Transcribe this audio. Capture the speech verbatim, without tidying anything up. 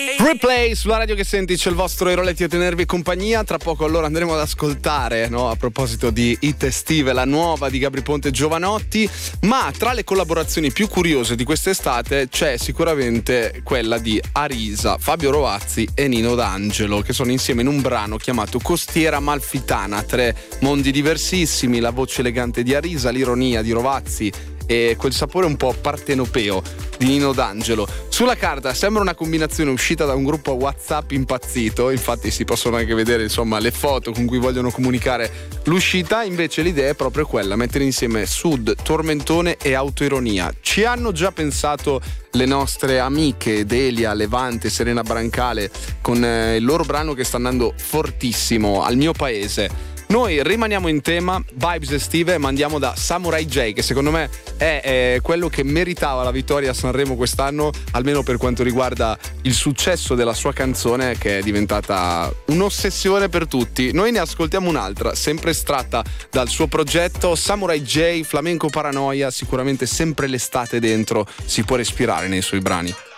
Replay sulla radio che senti, c'è il vostro Eroletti a tenervi compagnia. Tra poco allora andremo ad ascoltare, no, a proposito di hit estive, la nuova di Gabry Ponte e Giovanotti. Ma tra le collaborazioni più curiose di quest'estate c'è sicuramente quella di Arisa, Fabio Rovazzi e Nino D'Angelo, che sono insieme in un brano chiamato Costiera Amalfitana. Tre mondi diversissimi, la voce elegante di Arisa, l'ironia di Rovazzi e quel sapore un po' partenopeo di Nino D'Angelo. Sulla carta sembra una combinazione uscita da un gruppo WhatsApp impazzito, infatti si possono anche vedere insomma le foto con cui vogliono comunicare l'uscita. Invece l'idea è proprio quella, mettere insieme sud, tormentone e autoironia. Ci hanno già pensato le nostre amiche Delia, Levante, Serena Brancale con eh, il loro brano che sta andando fortissimo, Al mio paese. Noi rimaniamo in tema, vibes estive, ma andiamo da Samurai J, che secondo me è, è quello che meritava la vittoria a Sanremo quest'anno, almeno per quanto riguarda il successo della sua canzone, che è diventata un'ossessione per tutti. Noi ne ascoltiamo un'altra, sempre estratta dal suo progetto, Samurai J, Flamenco Paranoia. Sicuramente sempre l'estate dentro, si può respirare nei suoi brani.